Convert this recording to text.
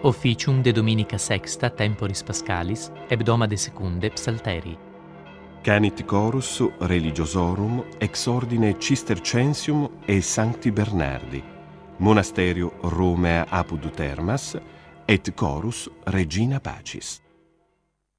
Officium de Dominica sexta temporis Pascalis, hebdomade secunde psalteri. Canit chorus religiosorum ex ordine Cistercensium e Sancti Bernardi, monasterio Romea apud Termas, et chorus Regina Pacis.